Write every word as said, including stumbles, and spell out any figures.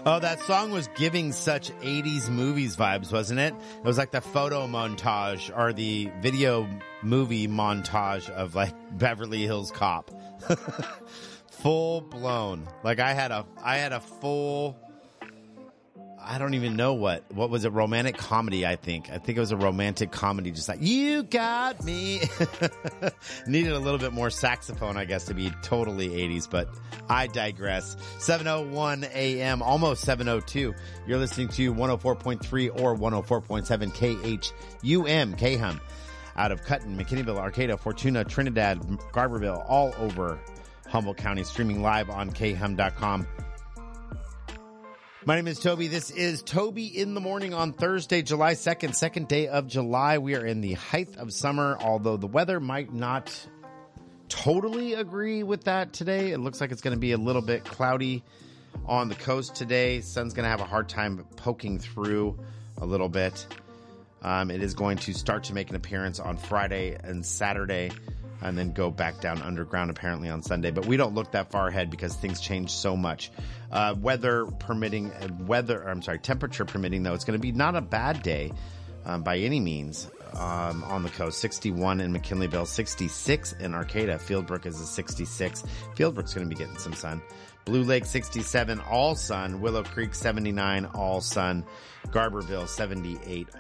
Oh, that song was giving such eighties movies vibes, wasn't it? It was like the photo montage or the video movie montage of like Beverly Hills Cop. Full blown. Like I had a, I had a full, I don't even know what, what was it? Romantic comedy, I think. I think it was a romantic comedy, just like, you got me. Needed a little bit more saxophone, I guess, to be totally eighties, but I digress. seven oh one a.m., almost seven oh two. You're listening to one oh four point three or one oh four point seven K H U M, K-Hum, out of Cutton, McKinneyville, Arcata, Fortuna, Trinidad, Garberville, all over Humboldt County, streaming live on K Hum dot com. My name is Toby. This is Toby in the Morning on Thursday, July second, second day of July. We are in the height of summer, although the weather might not totally agree with that today. It looks like it's going to be a little bit cloudy on the coast today. Sun's going to have a hard time poking through a little bit. Um, it is going to start to make an appearance on Friday and Saturday, and then go back down underground apparently on Sunday. But we don't look that far ahead because things change so much. Uh, weather permitting, uh, weather, I'm sorry, temperature permitting though, it's going to be not a bad day um, by any means um, on the coast. sixty-one in McKinleyville, sixty-six in Arcata. Fieldbrook is a sixty-six. Fieldbrook's going to be getting some sun. Blue Lake, sixty-seven, all sun. Willow Creek, seventy-nine, all sun. Garberville, seventy-eight,